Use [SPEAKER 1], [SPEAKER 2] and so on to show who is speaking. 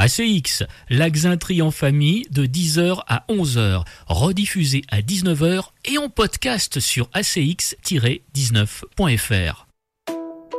[SPEAKER 1] ACX, la Xintrie en famille de 10h à 11h, rediffusé à 19h et en podcast sur acx-19.fr.